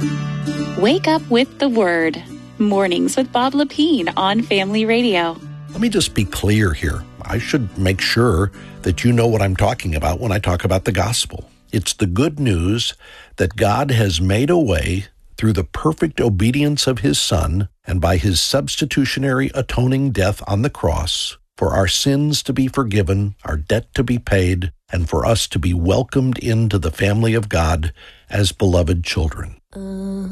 Wake up with the Word. Mornings with Bob Lepine on Family Radio. Let me just be clear here. I should make sure that you know what I'm talking about when I talk about the gospel. It's the good news that God has made a way through the perfect obedience of His Son and by His substitutionary atoning death on the cross for our sins to be forgiven, our debt to be paid, and for us to be welcomed into the family of God as beloved children.